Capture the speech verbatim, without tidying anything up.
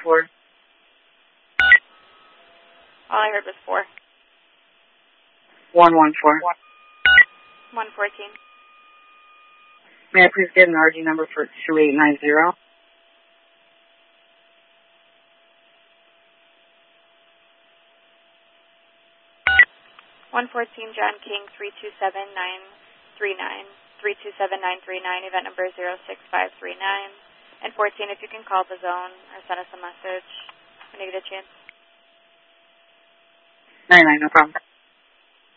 four. All I heard was four. one one four. one fourteen. May I please get an R G number for two eight nine zero? one fourteen John King, three two seven nine three nine. three two seven nine three nine, event number zero six five three nine. And fourteen, if you can call the zone or send us a message when you get a chance. nine nine, no problem.